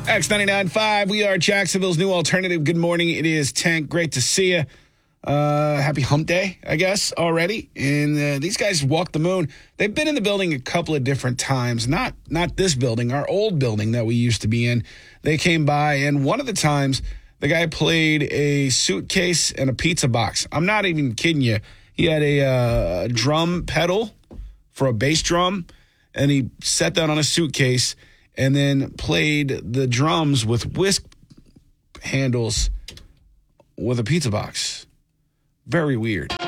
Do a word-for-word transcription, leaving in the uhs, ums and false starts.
X ninety-nine point five, we are Jacksonville's new alternative. Good morning. It is Tank. Great to see you. Uh, happy hump day, I guess, already. And uh, these guys walked the moon. They've been in the building a couple of different times. Not not this building, our old building that we used to be in. They came by, and one of the times, the guy played a suitcase and a pizza box. I'm not even kidding you. He had a uh, drum pedal for a bass drum, and he set that on a suitcase and then played the drums with whisk handles with a pizza box. Very weird.